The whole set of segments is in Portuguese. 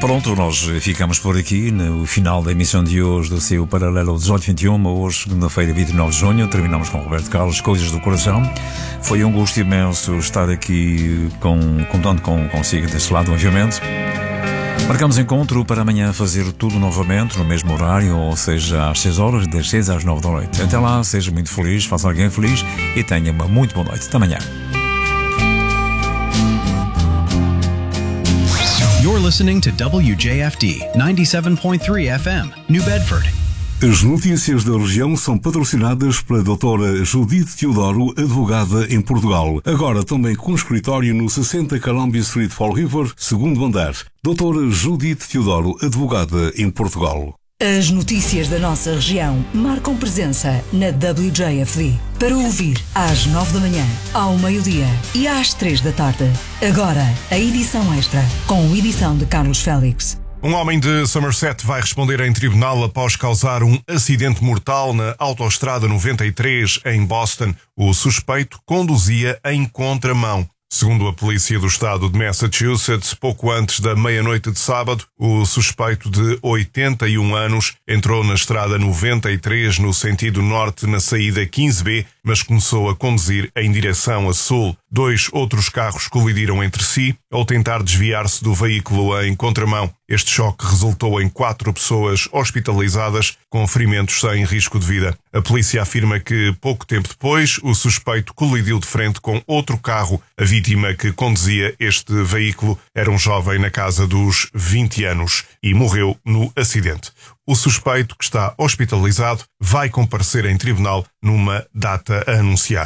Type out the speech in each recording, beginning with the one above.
Pronto, nós ficamos por aqui no final da emissão de hoje do seu Paralelo 1821, hoje, segunda-feira, 29 de junho. Terminamos com Roberto Carlos, Coisas do Coração. Foi um gosto imenso estar aqui contando consigo deste lado, obviamente. Marcamos encontro para amanhã fazer tudo novamente, no mesmo horário, ou seja, às 6 horas, das 6 às 9 da noite. Até lá, seja muito feliz, faça alguém feliz e tenha uma muito boa noite. Até amanhã. You're listening to WJFD 97.3 FM, New Bedford. As notícias da região são patrocinadas pela doutora Judite Teodoro, advogada em Portugal. Agora também com escritório no 60 Columbia Street, Fall River, segundo andar. Doutora Judite Teodoro, advogada em Portugal. As notícias da nossa região marcam presença na WJFD. Para ouvir às 9 da manhã, ao meio-dia e às 3 da tarde. Agora, a edição extra, com edição de Carlos Félix. Um homem de Somerset vai responder em tribunal após causar um acidente mortal na autoestrada 93 em Boston. O suspeito conduzia em contramão. Segundo a polícia do estado de Massachusetts, pouco antes da meia-noite de sábado, o suspeito de 81 anos entrou na estrada 93 no sentido norte na saída 15B, mas começou a conduzir em direção a sul. 2 outros carros colidiram entre si ao tentar desviar-se do veículo em contramão. Este choque resultou em 4 pessoas hospitalizadas com ferimentos sem risco de vida. A polícia afirma que, pouco tempo depois, o suspeito colidiu de frente com outro carro. A vítima que conduzia este veículo era um jovem na casa dos 20 anos e morreu no acidente. O suspeito, que está hospitalizado, vai comparecer em tribunal numa data a anunciar.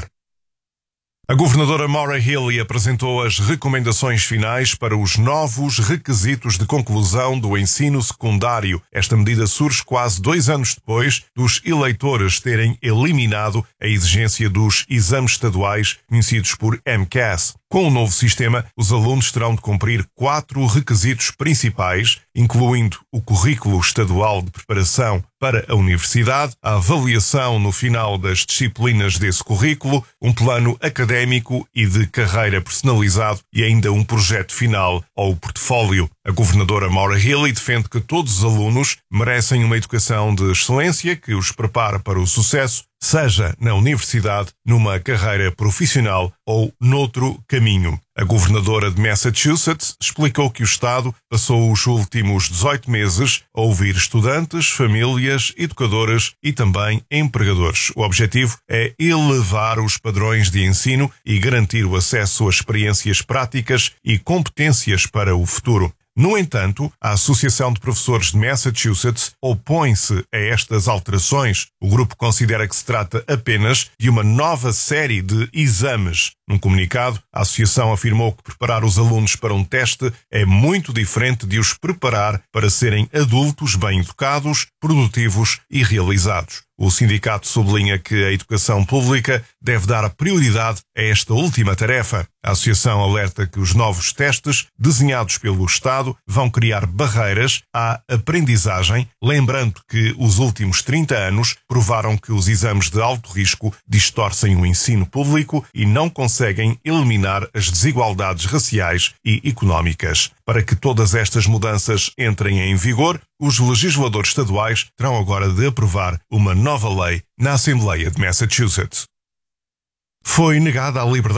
A governadora Maura Healey apresentou as recomendações finais para os novos requisitos de conclusão do ensino secundário. Esta medida surge quase 2 anos depois dos eleitores terem eliminado a exigência dos exames estaduais, conhecidos por MCAS. Com o novo sistema, os alunos terão de cumprir 4 requisitos principais, incluindo o currículo estadual de preparação para a universidade, a avaliação no final das disciplinas desse currículo, um plano académico e de carreira personalizado e ainda um projeto final ou portfólio. A governadora Maura Healey defende que todos os alunos merecem uma educação de excelência que os prepare para o sucesso, seja na universidade, numa carreira profissional ou noutro caminho. A governadora de Massachusetts explicou que o Estado passou os últimos 18 meses a ouvir estudantes, famílias, educadoras e também empregadores. O objetivo é elevar os padrões de ensino e garantir o acesso a experiências práticas e competências para o futuro. No entanto, a Associação de Professores de Massachusetts opõe-se a estas alterações. O grupo considera que se trata apenas de uma nova série de exames. Num comunicado, a associação afirmou que preparar os alunos para um teste é muito diferente de os preparar para serem adultos bem educados, produtivos e realizados. O sindicato sublinha que a educação pública deve dar prioridade a esta última tarefa. A associação alerta que os novos testes, desenhados pelo Estado, vão criar barreiras à aprendizagem, lembrando que os últimos 30 anos provaram que os exames de alto risco distorcem o ensino público e não conseguem eliminar as desigualdades raciais e económicas. Para que todas estas mudanças entrem em vigor, os legisladores estaduais terão agora de aprovar uma nova lei na Assembleia de Massachusetts. Foi negada a liberdade